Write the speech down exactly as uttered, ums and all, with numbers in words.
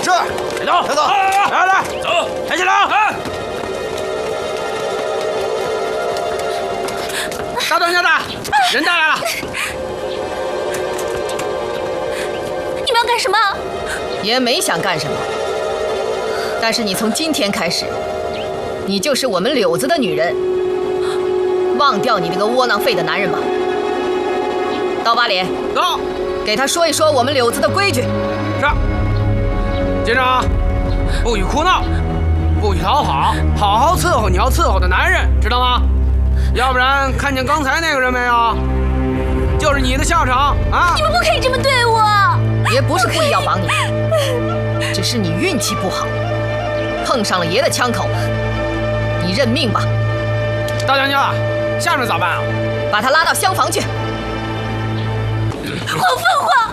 是。 带走， 带走， 来来来， 走， 抬起来啊！大当家的，人带来了。 你们要干什么？ 爷没想干什么，但是你从今天开始，你就是我们柳子的女人。忘掉你那个窝囊废的男人吧。刀疤脸， 走， 给他说一说我们柳子的规矩。 是。接着啊，不许哭闹，不许讨好，好好伺候你要伺候的男人，知道吗？要不然看见刚才那个人没有？就是你的下场啊！ 你们不可以这么对我。 爷不是故意要绑你，只是你运气不好，碰上了爷的枪口，你认命吧。 大当家的，下面咋办啊？ 把他拉到厢房去。 黄凤凰。